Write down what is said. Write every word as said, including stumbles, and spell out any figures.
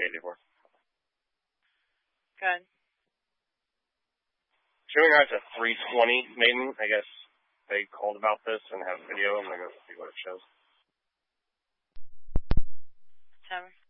Katie for. Good. Showing her at three twenty Maiden. I guess they called about this and have video. I'm going to go see what it shows. Whatever.